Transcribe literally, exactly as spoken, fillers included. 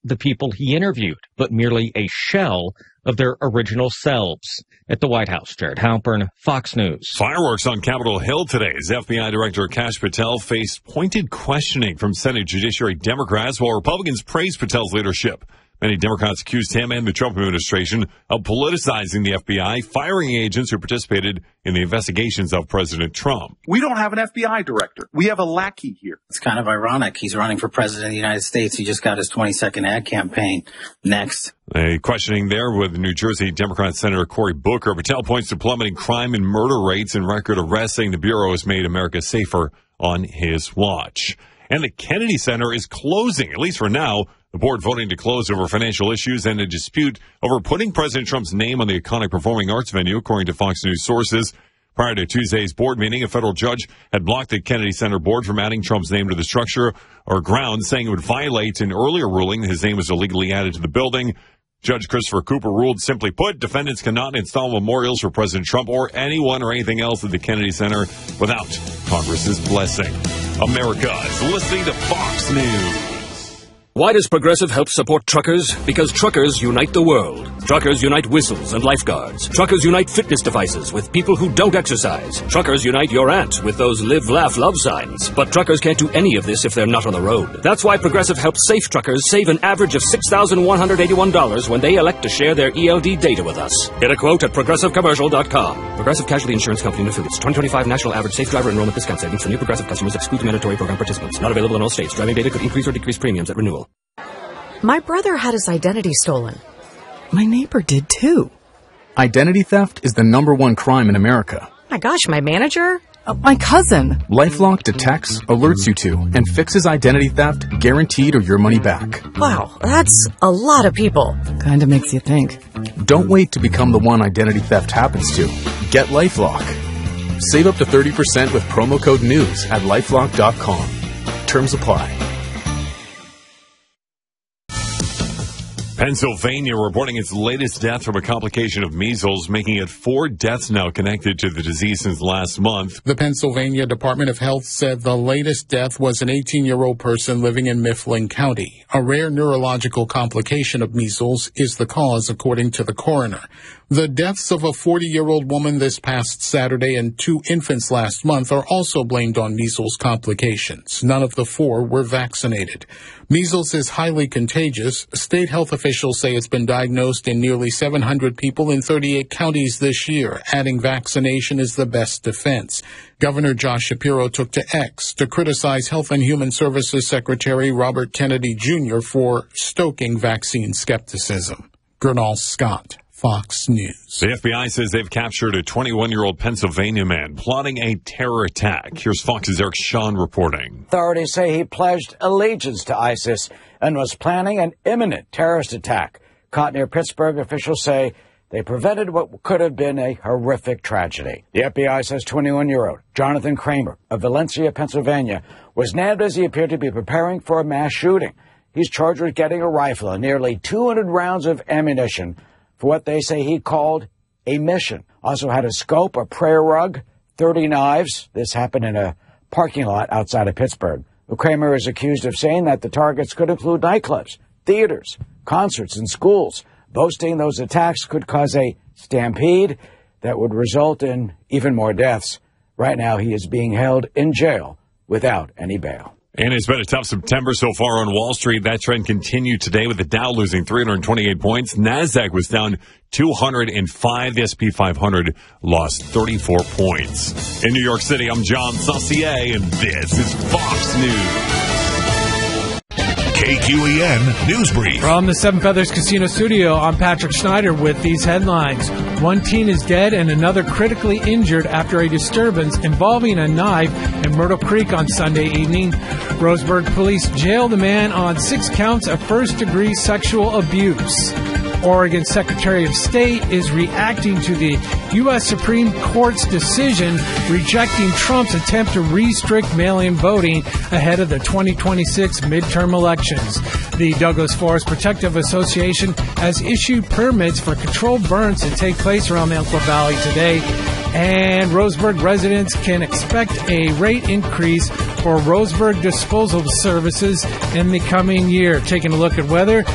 the people he interviewed, but merely a shell of their original selves. At the White House, Jared Halpern, Fox News. Fireworks on Capitol Hill today as F B I Director Kash Patel faced pointed questioning from Senate Judiciary Democrats while Republicans praised Patel's leadership. Many Democrats accused him and the Trump administration of politicizing the F B I, firing agents who participated in the investigations of President Trump. We don't have an F B I director. We have a lackey here. It's kind of ironic. He's running for president of the United States. He just got his twenty-second ad campaign. Next. A questioning there with New Jersey Democrat Senator Cory Booker. Patel points to plummeting crime and murder rates and record arrests, saying the Bureau has made America safer on his watch. And the Kennedy Center is closing, at least for now. The board voting to close over financial issues and a dispute over putting President Trump's name on the iconic performing arts venue, according to Fox News sources. Prior to Tuesday's board meeting, a federal judge had blocked the Kennedy Center board from adding Trump's name to the structure or grounds, saying it would violate an earlier ruling that his name was illegally added to the building. Judge Christopher Cooper ruled, simply put, defendants cannot install memorials for President Trump or anyone or anything else at the Kennedy Center without Congress's blessing. America is listening to Fox News. Why does Progressive help support truckers? Because truckers unite the world. Truckers unite whistles and lifeguards. Truckers unite fitness devices with people who don't exercise. Truckers unite your aunt with those live, laugh, love signs. But truckers can't do any of this if they're not on the road. That's why Progressive helps safe truckers save an average of six thousand one hundred eighty-one dollars when they elect to share their E L D data with us. Get a quote at progressive commercial dot com. Progressive Casualty Insurance Company and Affiliates. twenty twenty-five National Average Safe Driver Enrollment Discount Savings for new Progressive customers excludes mandatory program participants. Not available in all states. Driving data could increase or decrease premiums at renewal. My brother had his identity stolen. My neighbor did too. Identity theft is the number one crime in America. My gosh, my manager? Uh, my cousin. LifeLock detects, alerts you to, and fixes identity theft, guaranteed or your money back. Wow, that's a lot of people. Kinda makes you think. Don't wait to become the one identity theft happens to. Get LifeLock. Save up to thirty percent with promo code NEWS at lifelock dot com. Terms apply. Pennsylvania reporting its latest death from a complication of measles, making it four deaths now connected to the disease since last month. The Pennsylvania Department of Health said the latest death was an eighteen-year-old person living in Mifflin County. A rare neurological complication of measles is the cause, according to the coroner. The deaths of a forty-year-old woman this past Saturday and two infants last month are also blamed on measles complications. None of the four were vaccinated. Measles is highly contagious. State health officials say it's been diagnosed in nearly seven hundred people in thirty-eight counties this year. Adding vaccination is the best defense. Governor Josh Shapiro took to X to criticize Health and Human Services Secretary Robert Kennedy Junior for stoking vaccine skepticism. Gernal Scott, Fox News. The F B I says they've captured a twenty-one-year-old Pennsylvania man plotting a terror attack. Here's Fox's Eric Shawn reporting. Authorities say he pledged allegiance to ISIS and was planning an imminent terrorist attack. Caught near Pittsburgh, officials say they prevented what could have been a horrific tragedy. The F B I says twenty-one-year-old Jonathan Kramer of Valencia, Pennsylvania, was nabbed as he appeared to be preparing for a mass shooting. He's charged with getting a rifle and nearly two hundred rounds of ammunition for what they say he called a mission. Also had a scope, a prayer rug, thirty knives. This happened in a parking lot outside of Pittsburgh. Kramer is accused of saying that the targets could include nightclubs, theaters, concerts, and schools, boasting those attacks could cause a stampede that would result in even more deaths. Right now, he is being held in jail without any bail. And it's been a tough September so far on Wall Street. That trend continued today with the Dow losing three hundred twenty-eight points. NASDAQ was down two hundred five. The S and P five hundred lost thirty-four points. In New York City, I'm John Saucier, and this is Fox News. K Q E N News Brief. From the Seven Feathers Casino Studio, I'm Patrick Schneider with these headlines. One teen is dead and another critically injured after a disturbance involving a knife in Myrtle Creek on Sunday evening. Roseburg police jailed a man on six counts of first-degree sexual abuse. Oregon Secretary of State is reacting to the U S Supreme Court's decision rejecting Trump's attempt to restrict mail-in voting ahead of the twenty twenty-six midterm elections. The Douglas Forest Protective Association has issued permits for controlled burns to take place around the Umpqua Valley today. And Roseburg residents can expect a rate increase for Roseburg disposal services in the coming year. Taking a look at weather.